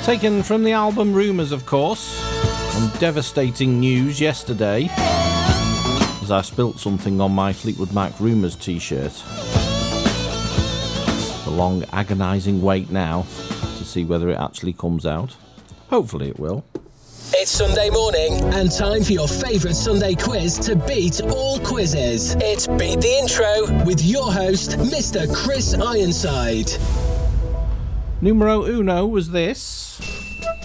Taken from the album Rumours, of course, and devastating news yesterday as I spilt something on my Fleetwood Mac Rumours t-shirt. A long agonising wait now to see whether it actually comes out. Hopefully it will. It's Sunday morning and time for your favourite Sunday quiz to beat all quizzes. It's Beat the Intro with your host, Mr. Chris Ironside. Numero uno was this.